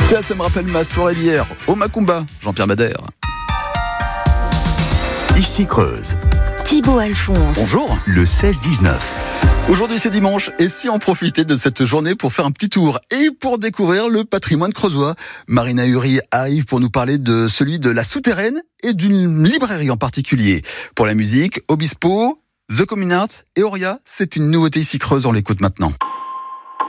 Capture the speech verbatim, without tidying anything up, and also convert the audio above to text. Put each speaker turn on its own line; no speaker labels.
Ça, ça me rappelle ma soirée d'hier au Macumba, Jean-Pierre Madère.
Ici Creuse.
Thibaut Alphonse.
Bonjour.
Le seize dix-neuf.
Aujourd'hui c'est dimanche et si on profitait de cette journée pour faire un petit tour et pour découvrir le patrimoine creusois. Marina Uri arrive pour nous parler de celui de la Souterraine et d'une librairie en particulier. Pour la musique, Obispo, The Communards et Auria, c'est une nouveauté ici Creuse, on l'écoute maintenant.